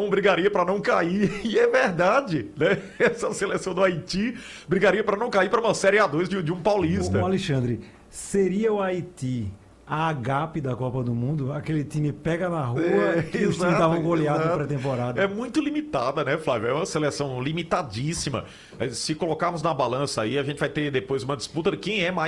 seleção brigaria para não cair, e é verdade, né? Essa seleção do Haiti brigaria para não cair para uma Série A2 de um paulista. Ô, Alexandre, seria o Haiti a agape da Copa do Mundo? Aquele time pega na rua e os times estavam goleados na pré-temporada. É muito limitada, né, Flávio? É uma seleção limitadíssima. Se colocarmos na balança aí, a gente vai ter depois uma disputa de quem é mais